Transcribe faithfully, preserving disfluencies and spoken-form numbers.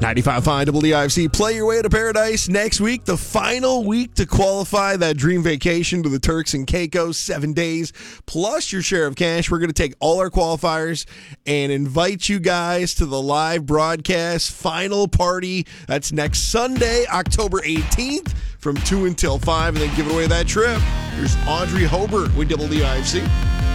ninety-five point five W I F C. Play your way to paradise next week. The final week to qualify that dream vacation to the Turks and Caicos. Seven days plus your share of cash. We're going to take all our qualifiers and invite you guys to the live broadcast final party. That's next Sunday, October eighteenth from two until five, and then give away that trip. Here's Audrey Hobart with W I F C.